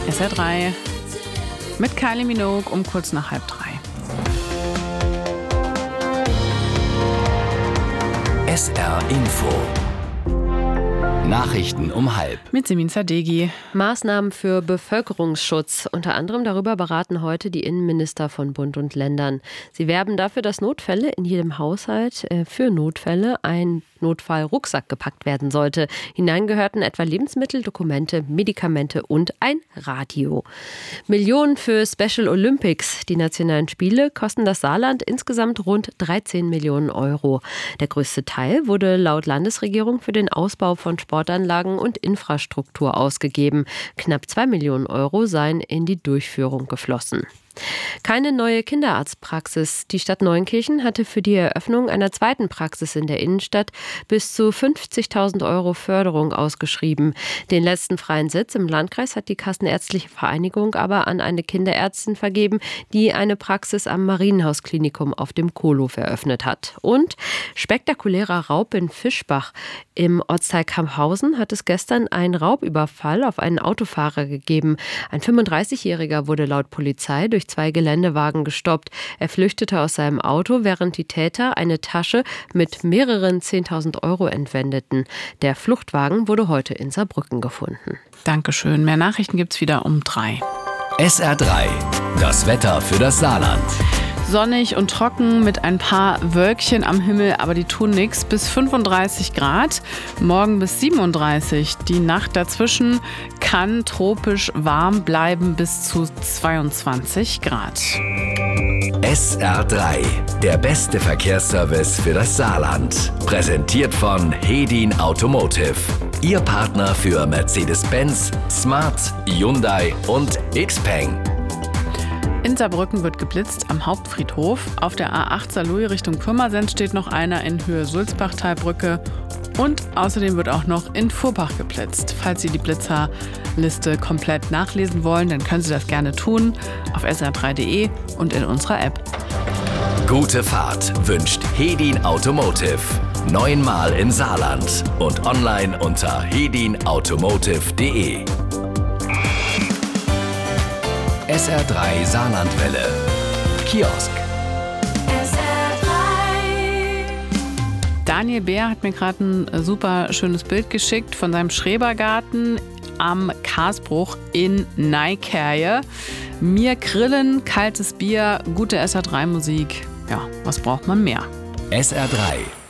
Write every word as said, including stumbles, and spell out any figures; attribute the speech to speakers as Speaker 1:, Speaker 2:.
Speaker 1: S R drei mit Kylie Minogue um kurz nach halb drei.
Speaker 2: S R Info. Nachrichten um halb.
Speaker 1: Mit Semin Zadegi.
Speaker 3: Maßnahmen für Bevölkerungsschutz. Unter anderem darüber beraten heute die Innenminister von Bund und Ländern. Sie werben dafür, dass Notfälle in jedem Haushalt äh, für Notfälle ein Notfallrucksack gepackt werden sollte. Hinein gehörten etwa Lebensmittel, Dokumente, Medikamente und ein Radio. Millionen für Special Olympics. Die nationalen Spiele kosten das Saarland insgesamt rund dreizehn Millionen Euro. Der größte Teil wurde laut Landesregierung für den Ausbau von Sportanlagen und Infrastruktur ausgegeben. Knapp zwei Millionen Euro seien in die Durchführung geflossen. Keine neue Kinderarztpraxis. Die Stadt Neunkirchen hatte für die Eröffnung einer zweiten Praxis in der Innenstadt bis zu fünfzigtausend Euro Förderung ausgeschrieben. Den letzten freien Sitz im Landkreis hat die Kassenärztliche Vereinigung aber an eine Kinderärztin vergeben, die eine Praxis am Marienhausklinikum auf dem Kohlhof eröffnet hat. Und spektakulärer Raub in Fischbach. Im Ortsteil Kamphausen hat es gestern einen Raubüberfall auf einen Autofahrer gegeben. Ein fünfunddreißigjähriger wurde laut Polizei durch zwei Geländewagen gestoppt. Er flüchtete aus seinem Auto, während die Täter eine Tasche mit mehreren zehntausend Euro entwendeten. Der Fluchtwagen wurde heute in Saarbrücken gefunden.
Speaker 1: Dankeschön. Mehr Nachrichten gibt's wieder um drei.
Speaker 2: S R drei. Das Wetter für das Saarland.
Speaker 1: Sonnig und trocken mit ein paar Wölkchen am Himmel, aber die tun nichts. Bis fünfunddreißig Grad, morgen bis siebenunddreißig. Die Nacht dazwischen kann tropisch warm bleiben bis zu zweiundzwanzig Grad.
Speaker 2: S R drei, der beste Verkehrsservice für das Saarland. Präsentiert von Hedin Automotive. Ihr Partner für Mercedes-Benz, Smart, Hyundai und Xpeng.
Speaker 1: In Saarbrücken wird geblitzt am Hauptfriedhof. Auf der A acht Saarlouis Richtung Pirmasens steht noch einer in Höhe Sulzbachtalbrücke. Und außerdem wird auch noch in Furbach geblitzt. Falls Sie die Blitzerliste komplett nachlesen wollen, dann können Sie das gerne tun auf s r drei punkt d e und in unserer App.
Speaker 2: Gute Fahrt wünscht Hedin Automotive. Neunmal im Saarland und online unter hedin automotive punkt d e. S R drei Saarlandwelle. Kiosk.
Speaker 4: S R drei.
Speaker 1: Daniel Bär hat mir gerade ein super schönes Bild geschickt von seinem Schrebergarten am Karsbruch in Neikerje. Mir Grillen, kaltes Bier, gute S R drei Musik. Ja, was braucht man mehr?
Speaker 2: S R drei.